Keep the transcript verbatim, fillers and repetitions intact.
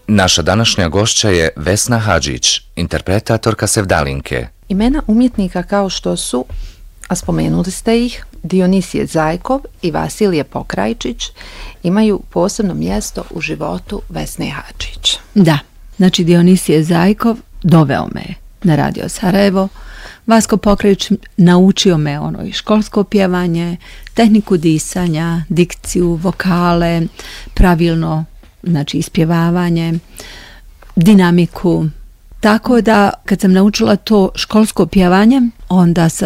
Naša današnja gošća je Vesna Hadžić, interpretatorka Sevdalinke. Imena umjetnika kao što su, a spomenuli ste ih, Dionisije Zajkov i Vasilije Pokrajčić imaju posebno mjesto u životu Vesne Hadžić. Da, znači Dionisije Zajkov doveo me na Radio Sarajevo, Vasko Pokrajčić naučio me ono i školsko pjevanje, tehniku disanja, dikciju, vokale, pravilno znači ispjevavanje, dinamiku. Tako da kad sam naučila to školsko pjevanje, onda sam